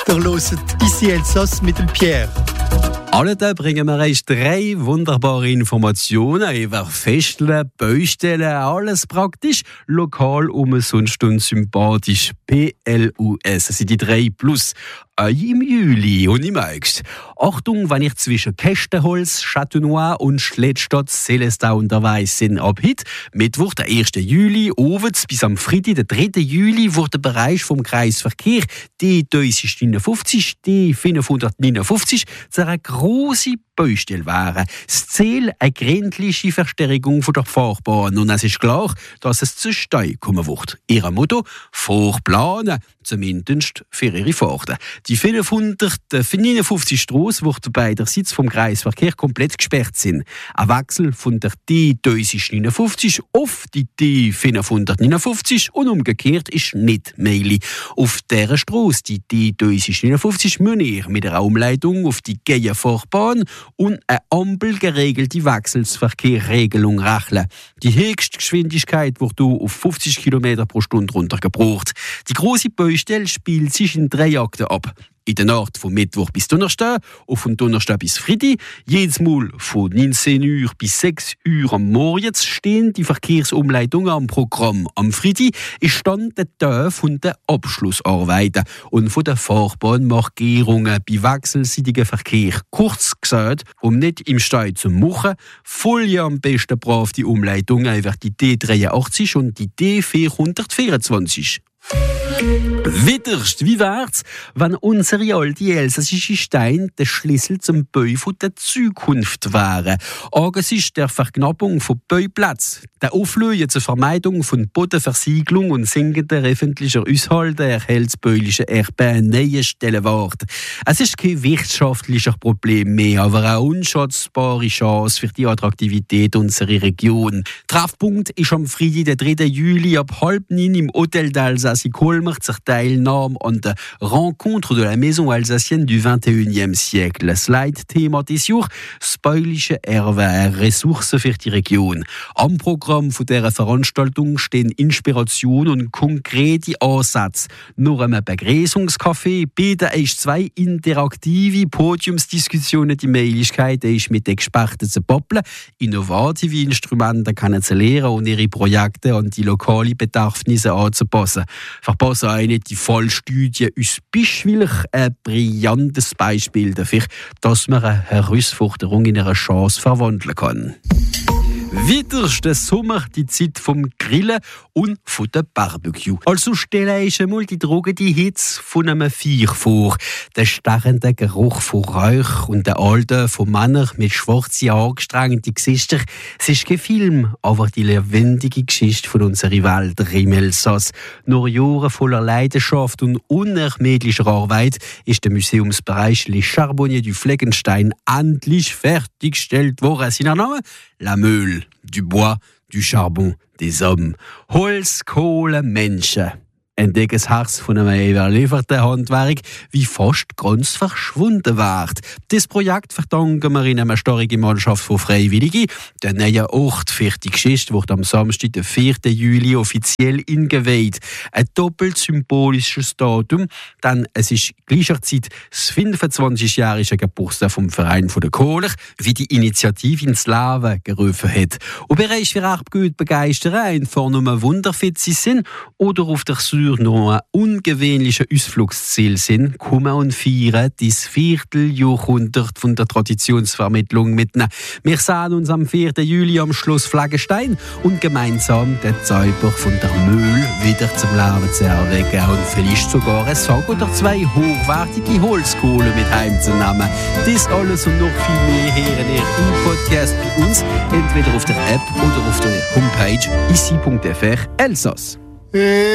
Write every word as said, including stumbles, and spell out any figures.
Der hört ici Elsass mit dem Pierre. Alle Tage bringen wir euch drei wunderbare Informationen über Festeln, Baustellen, alles praktisch, lokal, umsonst und sympathisch. P L U S, das sind die drei Plus. Auch im Juli und im August. Achtung, wenn ich zwischen Kästenholz, Châteaunois und Schlettstadt Selestau unterwegs bin. Ab heute, Mittwoch, der ersten Juli, abends bis am Freitag, der dritten Juli, wird der Bereich vom Kreisverkehr D neunhundertneunundfünfzig, D fünfhundertneunundfünfzig zu einer grossen Baustelle wären. Das Ziel, eine gründliche Verstärkung der Fahrbahn. Und es ist klar, dass es zu Stau kommen wird. Ihr Motto: vorplanen, zumindest für ihre Fahrten. Die fünfhundertneunundfünfzig Strasse wird beiderseits vom Kreisverkehr komplett gesperrt sein. Ein Wechsel von der D neunhundertneunundfünfzig auf die D fünfhundertneunundfünfzig und umgekehrt ist nicht möglich. Auf dieser Strasse, die D neunhundertneunundfünfzig, müsst ihr mit einer Umleitung auf die Gegenfahrbahn und eine ampelgeregelte Wechselsverkehrregelung rechnen. Die höchste Geschwindigkeit wird hier auf fünfzig Kilometer pro Stunde runtergebracht. Die grosse Baustelle spielt sich in drei Akten ab. In der Nacht von Mittwoch bis Donnerstag und von Donnerstag bis Freitag. Jedes Mal von neunzehn Uhr bis sechs Uhr am Morgen stehen die Verkehrsumleitungen am Programm. Am Freitag ist dann der Tag von der Abschlussarbeiten und von der Fahrbahnmarkierungen bei wechselseitigem Verkehr. Kurz gesagt, um nicht im Stau zu machen, folgen am besten brav die Umleitungen über die D dreiundachtzig und die D vierhundertvierundzwanzig. Witterst, wie wär's, wenn unsere alte elsässische Steine der Schlüssel zum Bau der Zukunft wären? Angesichts der Verknappung von Bauplätzen, der Auflöse zur Vermeidung von Bodenversiegelung und sinkender öffentlicher Haushalte erhält das bäuliche Erbe eine neue Stellenwert. Es ist kein wirtschaftliches Problem mehr, aber eine unschätzbare Chance für die Attraktivität unserer Region. Treffpunkt ist am Freitag, der dritten Juli, ab halb neun im Hotel d'Alsace in Colmar zur Teilnahme an der Rencontre de la Maison Alsacienne du vingt et unième siècle. Das Leitthema des Jahres: das bäuliche Erbe, eine Ressource für die Region. Am Programm von dieser Veranstaltung stehen Inspiration und konkrete Ansätze. Nach einem Begrüßungscafé bieten euch zwei interaktive Podiumsdiskussionen die Möglichkeit, euch mit Experten zu babbeln, innovative Instrumente kennenzulernen und ihre Projekte an die lokalen Bedürfnisse anzupassen. Verpassen auch nicht die Fallstudie uns Bischwillig, ein brillantes Beispiel dafür, dass man eine Herausforderung in eine Chance verwandeln kann. Weiter ist der Sommer die Zeit vom Grillen und von der Barbecue. Also stelle ich einmal die Droge die Hitze von einem Feuer vor. Der starrende Geruch von Rauch und der Alten von Männern mit schwarzen, angestrengten Gesichtern. Es ist kein Film, aber die lebendige Geschichte von unserer Welt im Elsass. Nach Jahren voller Leidenschaft und unermüdlicher Arbeit ist der Museumsbereich Les Charbonniers du Fleckenstein endlich fertiggestellt worden. Sein Name? La Meule, du Bois, du Charbon, des Hommes. Holz, Kohle, Menschen. Entdecke das Herz von einem überlieferten Handwerk, wie fast ganz verschwunden wird. Das Projekt verdanken wir in einer starken Mannschaft von Freiwilligen. Der neue Ort für die Geschichte wird am Samstag, den vierten Juli, offiziell eingeweiht. Ein doppelt symbolisches Datum, denn es ist gleicherzeit das fünfundzwanzigjährige Geburtstag vom Verein der Kohler, wie die Initiative ins Leben gerufen hat. Und bereits für Erbgut begeistern, einfach nur wunderfit sie sind oder auf der Süd noch ein ungewöhnliches Ausflugsziel sind, kommen und feiern das Vierteljahrhundert von der Traditionsvermittlung mitnehmen. Wir sehen uns am vierten Juli am Schloss Fleckenstein und gemeinsam den Zauber von der Meule wieder zum Leben zu erwecken und vielleicht sogar ein Sack oder zwei hochwertige Holzkohle mit heimzunehmen. Das alles und noch viel mehr hören ihr im Podcast bei uns, entweder auf der App oder auf der Homepage ici punkt f r Elsass.